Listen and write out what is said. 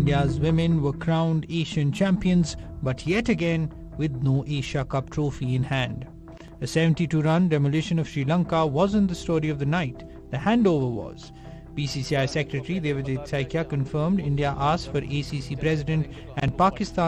India's women were crowned Asian champions, but yet again with no Asia Cup trophy in hand. A 72-run demolition of Sri Lanka wasn't the story of the night. The handover was. BCCI Secretary Devajit Saikia confirmed India asked for ACC President and Pakistan